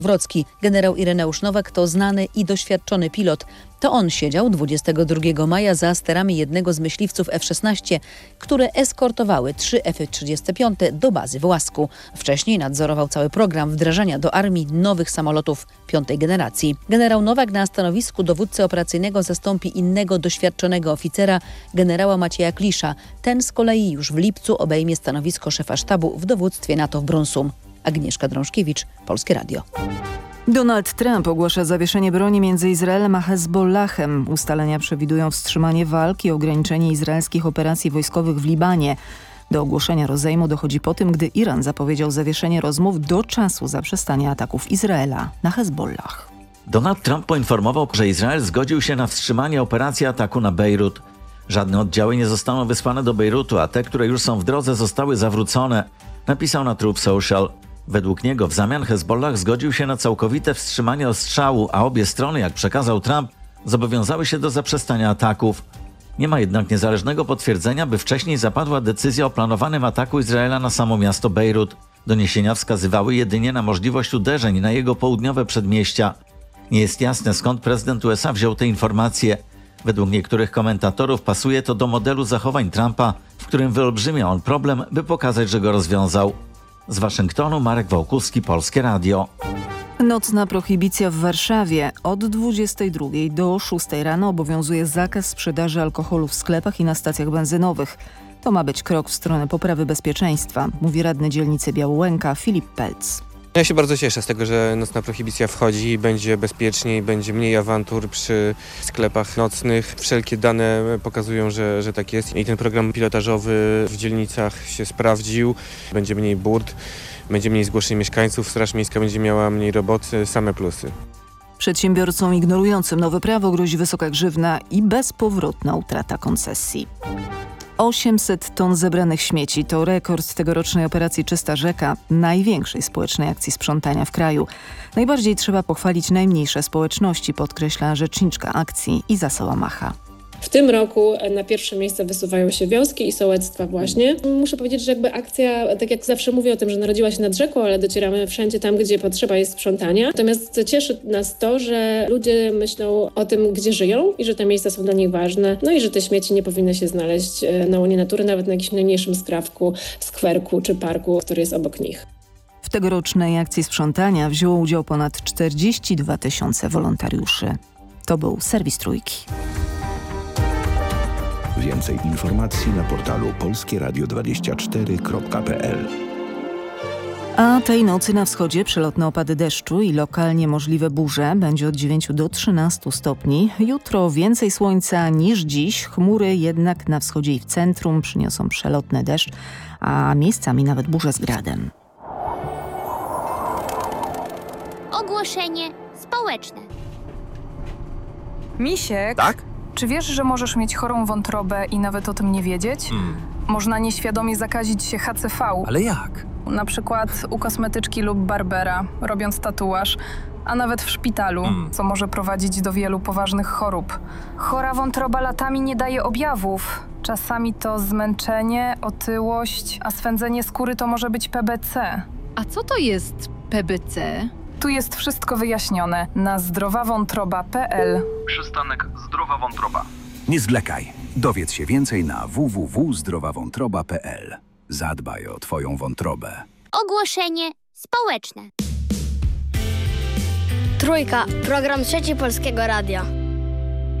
Wrocki. Generał Ireneusz Nowak to znany i doświadczony pilot. To on siedział 22 maja za sterami jednego z myśliwców F-16, które eskortowały 3 F-35 do bazy w Łasku. Wcześniej nadzorował cały program wdrażania do armii nowych samolotów 5. generacji. Generał Nowak na stanowisku dowódcy operacyjnego zastąpi innego doświadczonego oficera, generała Macieja Klisza. Ten z kolei już w lipcu obejmie stanowisko szefa sztabu w dowództwie NATO w Bronsum. Agnieszka Drążkiewicz, Polskie Radio. Donald Trump ogłasza zawieszenie broni między Izraelem a Hezbollahem. Ustalenia przewidują wstrzymanie walk i ograniczenie izraelskich operacji wojskowych w Libanie. Do ogłoszenia rozejmu dochodzi po tym, gdy Iran zapowiedział zawieszenie rozmów do czasu zaprzestania ataków Izraela na Hezbollah. Donald Trump poinformował, że Izrael zgodził się na wstrzymanie operacji ataku na Bejrut. Żadne oddziały nie zostaną wysłane do Bejrutu, a te, które już są w drodze, zostały zawrócone, napisał na Truth Social. Według niego w zamian Hezbollah zgodził się na całkowite wstrzymanie ostrzału, a obie strony, jak przekazał Trump, zobowiązały się do zaprzestania ataków. Nie ma jednak niezależnego potwierdzenia, by wcześniej zapadła decyzja o planowanym ataku Izraela na samo miasto Bejrut. Doniesienia wskazywały jedynie na możliwość uderzeń na jego południowe przedmieścia. Nie jest jasne, skąd prezydent USA wziął te informacje. Według niektórych komentatorów pasuje to do modelu zachowań Trumpa, w którym wyolbrzymia on problem, by pokazać, że go rozwiązał. Z Waszyngtonu Marek Wałkuski, Polskie Radio. Nocna prohibicja w Warszawie. Od 22 do 6 rano obowiązuje zakaz sprzedaży alkoholu w sklepach i na stacjach benzynowych. To ma być krok w stronę poprawy bezpieczeństwa, mówi radny dzielnicy Białołęka Filip Pelc. Ja się bardzo cieszę z tego, że nocna prohibicja wchodzi i będzie bezpieczniej, będzie mniej awantur przy sklepach nocnych. Wszelkie dane pokazują, że tak jest i ten program pilotażowy w dzielnicach się sprawdził. Będzie mniej burt, będzie mniej zgłoszeń mieszkańców, Straż Miejska będzie miała mniej roboty, same plusy. Przedsiębiorcom ignorującym nowe prawo grozi wysoka grzywna i bezpowrotna utrata koncesji. 800 ton zebranych śmieci to rekord tegorocznej operacji Czysta Rzeka, największej społecznej akcji sprzątania w kraju. Najbardziej trzeba pochwalić najmniejsze społeczności, podkreśla rzeczniczka akcji Iza Sołamacha. W tym roku na pierwsze miejsce wysuwają się wioski i sołectwa właśnie. Muszę powiedzieć, że jakby akcja, tak jak zawsze mówię o tym, że narodziła się nad rzeką, ale docieramy wszędzie tam, gdzie potrzeba jest sprzątania. Natomiast cieszy nas to, że ludzie myślą o tym, gdzie żyją i że te miejsca są dla nich ważne. No i że te śmieci nie powinny się znaleźć na łonie natury, nawet na jakimś najmniejszym skrawku, skwerku czy parku, który jest obok nich. W tegorocznej akcji sprzątania wzięło udział ponad 42 000 wolontariuszy. To był serwis Trójki. Więcej informacji na portalu polskieradio24.pl. A tej nocy na wschodzie przelotne opady deszczu i lokalnie możliwe burze. Będzie od 9 do 13 stopni. Jutro więcej słońca niż dziś. Chmury jednak na wschodzie i w centrum przyniosą przelotny deszcz, a miejscami nawet burze z gradem. Ogłoszenie społeczne. Misiek? Tak? Czy wiesz, że możesz mieć chorą wątrobę i nawet o tym nie wiedzieć? Można nieświadomie zakazić się HCV. Ale jak? Na przykład u kosmetyczki lub barbera, robiąc tatuaż, a nawet w szpitalu, co może prowadzić do wielu poważnych chorób. Chora wątroba latami nie daje objawów. Czasami to zmęczenie, otyłość, a swędzenie skóry to może być PBC. A co to jest PBC? Tu jest wszystko wyjaśnione na zdrowawątroba.pl. Przystanek Zdrowa Wątroba. Nie zwlekaj. Dowiedz się więcej na www.zdrowawątroba.pl. Zadbaj o Twoją wątrobę. Ogłoszenie społeczne. Trójka, program Trzeci Polskiego Radia.